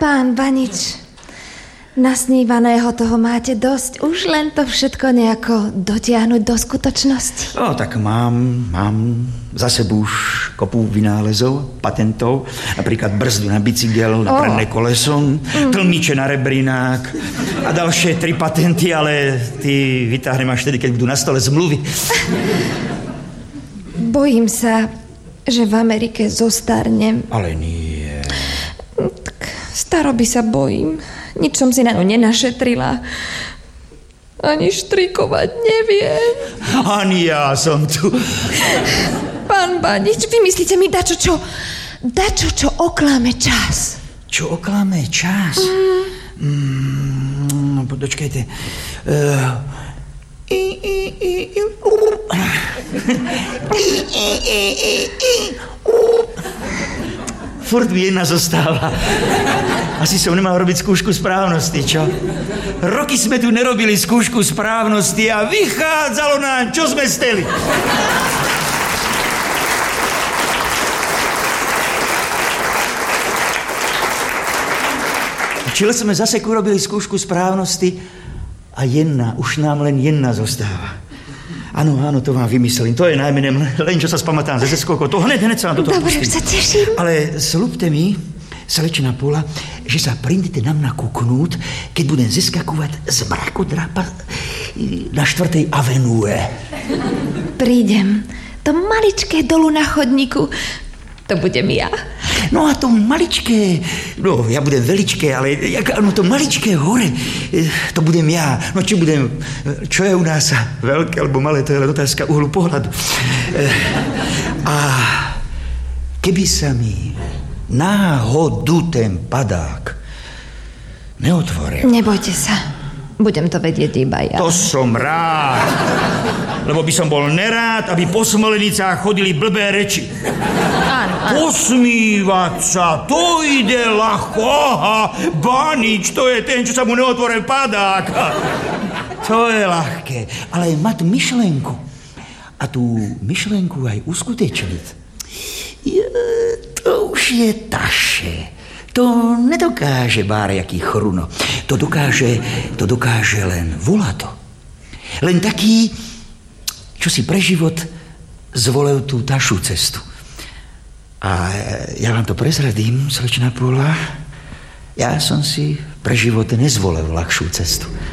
Pán Banič, nasnívaného toho máte dosť. Už len to všetko nejako dotiahnuť do skutočnosti. No, tak mám za sebou už kopu vynálezov, patentov. Napríklad brzdu na bicykel, na predné koleso, tlmiče na rebrinák a ďalšie 3 patenty, ale ty vytáhnem až tedy, keď budú na stole zmluvy. Bojím sa, že v Amerike zostarnem. Ale nie. Tak staroby sa bojím. Nič som si na ňu nenašetrila. Ani štrikovať neviem. Ani ja som tu. Pán Banič, vymyslíte mi dačo, čo oklame čas. Čo oklame čas? Počkajte. Furt mi jedna zostáva. Asi som nemal robiť skúšku správnosti, čo? Roky sme tu nerobili skúšku správnosti a vychádzalo nám, čo sme steli. Čile sme zase urobili skúšku správnosti a už nám len jedna zostáva. Áno, to vám vymyslím. To je najmenej len, čo sa spamätám ze zeskoľko. To hned sa na toto pustím. Dobre, už sa teším. Ale slúbte mi, slečna Pola, že sa prídete na mňa kúknúť, keď budem zeskakovať z mrakodrapa na 4. avenue. Prídem. To maličké dolu na chodníku. To budem ja. No a to maličké, ja budem veličké, ale to maličké hore, to budem ja. No čo je u nás veľké alebo malé, to je len otázka uhlu pohľadu. A keby sa mi náhodu ten padák neotvoril. Nebojte sa, budem to vedieť iba ja. To som rád, lebo by som bol nerád, aby po Smolenicách chodili blbé reči. Posmívať sa, to ide ľahko. Aha, Banič, to je ten, čo sa mu neotvoril padák. To je ľahké. Ale mať myšlenku a tú myšlenku aj uskutečniť, to už je taše. To nedokáže bárejaký chruno. To dokáže len volato. Len taký, čo si pre život zvolil tú tašu cestu. A ja vám to prezradím, slečna Pola. Ja som si pre život nezvolil ľahšiu cestu.